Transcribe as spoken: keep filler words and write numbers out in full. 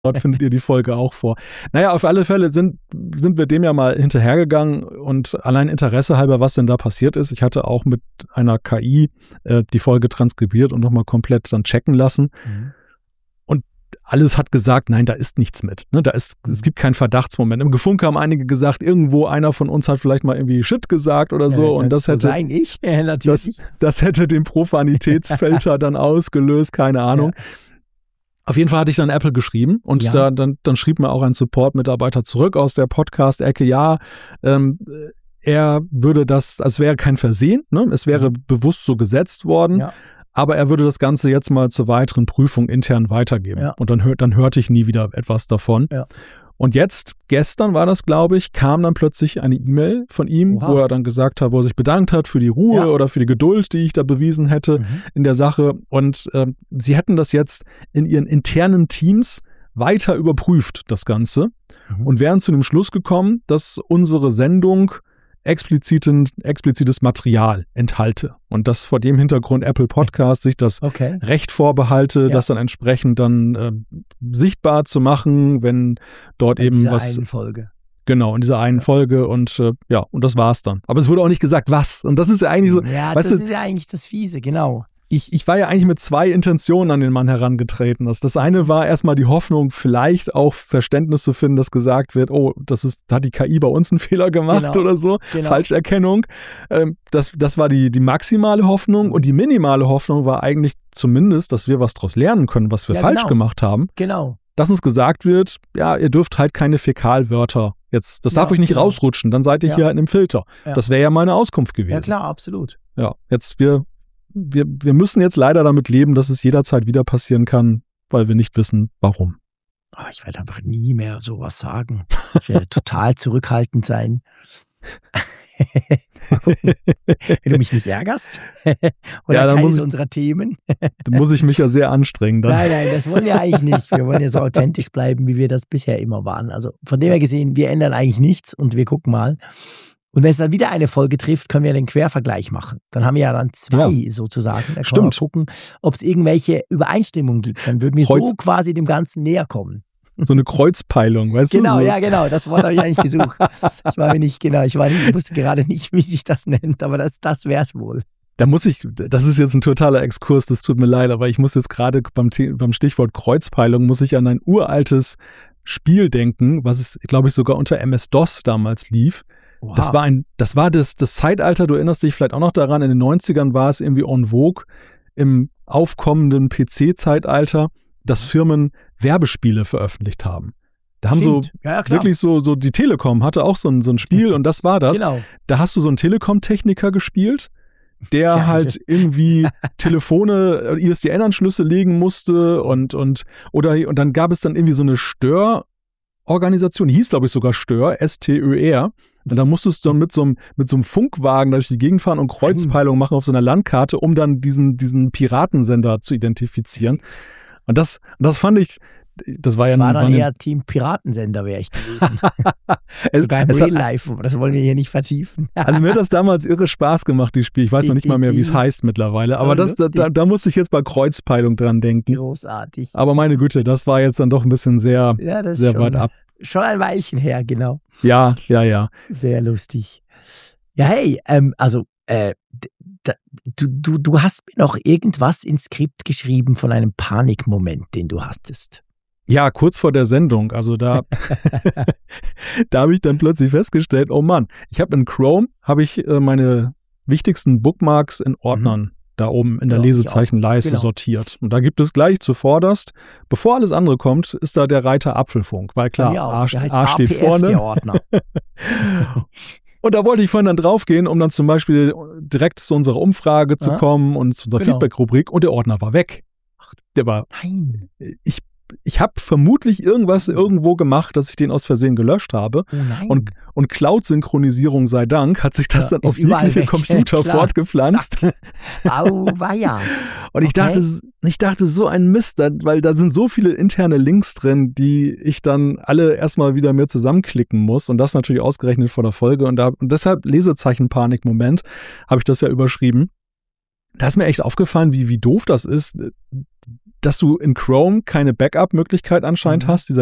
Dort findet ihr die Folge auch vor. Naja, auf alle Fälle sind, sind wir dem ja mal hinterhergegangen und allein Interesse halber, was denn da passiert ist. Ich hatte auch mit einer K I äh, die Folge transkribiert und nochmal komplett dann checken lassen. Mhm. Und alles hat gesagt, nein, da ist nichts mit. Ne, da ist, es gibt keinen Verdachtsmoment. Im Gefunke haben einige gesagt, irgendwo einer von uns hat vielleicht mal irgendwie Shit gesagt oder so. Ja, und das hätte, sein, ich, ja, natürlich. Das, das hätte den Profanitätsfilter dann ausgelöst, keine Ahnung. Ja. Auf jeden Fall hatte ich dann Apple geschrieben und ja. da, dann, dann schrieb mir auch ein Support-Mitarbeiter zurück aus der Podcast-Ecke, ja, ähm, er würde das, als wäre kein Versehen, ne? Es wäre mhm. bewusst so gesetzt worden, ja. aber er würde das Ganze jetzt mal zur weiteren Prüfung intern weitergeben. Ja. Und dann, hör, dann hörte ich nie wieder etwas davon. Ja. Und jetzt, gestern war das, glaube ich, kam dann plötzlich eine E-Mail von ihm, wow. wo er dann gesagt hat, wo er sich bedankt hat für die Ruhe ja. oder für die Geduld, die ich da bewiesen hätte mhm. in der Sache. Und äh, sie hätten das jetzt in ihren internen Teams weiter überprüft, das Ganze, mhm. und wären zu dem Schluss gekommen, dass unsere Sendung expliziten, explizites Material enthalte. Und dass vor dem Hintergrund Apple Podcast sich das okay. Recht vorbehalte, ja. das dann entsprechend dann äh, sichtbar zu machen, wenn dort in eben dieser was... einen Folge. Genau, in dieser einen ja. Folge und äh, ja, und das war's dann. Aber es wurde auch nicht gesagt, was. Und das ist ja eigentlich so... Ja, weißt das du, ist ja eigentlich das Fiese, genau. Ich, ich war ja eigentlich mit zwei Intentionen an den Mann herangetreten. Das, das eine war erstmal die Hoffnung, vielleicht auch Verständnis zu finden, dass gesagt wird, oh, das ist, da hat die K I bei uns einen Fehler gemacht genau. oder so, genau. Falscherkennung. Ähm, das, das war die, die maximale Hoffnung und die minimale Hoffnung war eigentlich zumindest, dass wir was daraus lernen können, was wir ja, falsch genau. gemacht haben. Genau. Dass uns gesagt wird, ja, ihr dürft halt keine Fäkalwörter jetzt, das ja, darf euch nicht genau. rausrutschen, dann seid ihr ja. hier halt im Filter. Ja. Das wäre ja meine Auskunft gewesen. Ja klar, absolut. Ja, jetzt wir Wir, wir müssen jetzt leider damit leben, dass es jederzeit wieder passieren kann, weil wir nicht wissen, warum. Oh, ich werde einfach nie mehr sowas sagen. Ich werde total zurückhaltend sein. Wenn du mich nicht ärgerst oder ja, keines ich, unserer Themen. Da muss ich mich ja sehr anstrengen. Dann. Nein, nein, das wollen wir eigentlich nicht. Wir wollen ja so authentisch bleiben, wie wir das bisher immer waren. Also von dem her gesehen, wir ändern eigentlich nichts und wir gucken mal. Und wenn es dann wieder eine Folge trifft, können wir den Quervergleich machen. Dann haben wir ja dann zwei ja. sozusagen. Da können wir mal gucken, ob es irgendwelche Übereinstimmungen gibt. Dann würden wir Kreuz. so quasi dem Ganzen näher kommen. So eine Kreuzpeilung, weißt genau, du? Genau, ja, genau. Das Wort habe ich eigentlich gesucht. Ich war mir nicht, genau, ich, war nicht, ich wusste gerade nicht, wie sich das nennt, aber das, das wäre es wohl. Da muss ich, das ist jetzt ein totaler Exkurs, das tut mir leid, aber ich muss jetzt gerade beim, beim Stichwort Kreuzpeilung, muss ich an ein uraltes Spiel denken, was es, glaube ich, sogar unter M S-DOS damals lief. Wow. Das war ein, das war das, das Zeitalter, du erinnerst dich vielleicht auch noch daran, in den neunzigern war es irgendwie en vogue, im aufkommenden P C-Zeitalter, dass Firmen Werbespiele veröffentlicht haben. Da haben Stimmt. so ja, wirklich so, so, die Telekom hatte auch so ein, so ein Spiel und das war das. Genau. Da hast du so einen Telekom-Techniker gespielt, der ja, halt irgendwie Telefone, I S D N-Anschlüsse legen musste und, und, oder, und dann gab es dann irgendwie so eine Störorganisation, die hieß glaube ich sogar Stör, S T Ö R. Und da musstest du dann mit so einem, mit so einem Funkwagen durch die Gegend fahren und Kreuzpeilung machen auf so einer Landkarte, um dann diesen, diesen Piratensender zu identifizieren. Und das, das fand ich, das war ja... Ich war dann eine, eher Team Piratensender, wäre ich gewesen. Sogar im Real Life, aber das wollen wir hier nicht vertiefen. Also mir hat das damals irre Spaß gemacht, die Spiel. Ich weiß noch nicht mal mehr, wie es heißt mittlerweile. Aber das, da, da musste ich jetzt bei Kreuzpeilung dran denken. Großartig. Aber meine Güte, das war jetzt dann doch ein bisschen sehr, ja, sehr schon, weit ab. Schon ein Weilchen her, genau. Ja, ja, ja. Sehr lustig. Ja, hey, ähm, also äh, d- du, du, du hast mir noch irgendwas ins Skript geschrieben von einem Panikmoment, den du hattest. Ja, kurz vor der Sendung, also da, da habe ich dann plötzlich festgestellt, oh Mann, ich habe in Chrome, habe ich äh, meine wichtigsten Bookmarks in Ordnern mhm. da oben in der ja, Lesezeichenleiste genau. sortiert. Und da gibt es gleich zuvorderst, bevor alles andere kommt, ist da der Reiter Apfelfunk, weil klar, A, A steht vorne. Der Ordner. Und da wollte ich vorhin dann draufgehen, um dann zum Beispiel direkt zu unserer Umfrage zu ja. kommen und zu unserer genau. Feedback-Rubrik und der Ordner war weg. Der war, Nein. Ich Ich habe vermutlich irgendwas irgendwo gemacht, dass ich den aus Versehen gelöscht habe. Oh nein. Und, und Cloud-Synchronisierung sei Dank hat sich das ja, dann auf jegliche Computer Klar. fortgepflanzt. Auweia. Und ich, okay. dachte, ich dachte, so ein Mist, weil da sind so viele interne Links drin, die ich dann alle erstmal wieder mir zusammenklicken muss. Und das natürlich ausgerechnet vor der Folge. Und, da, und deshalb Lesezeichen-Panik-Moment habe ich das ja überschrieben. Da ist mir echt aufgefallen, wie, wie doof das ist. dass du in Chrome keine Backup-Möglichkeit anscheinend Mhm. hast. Dieser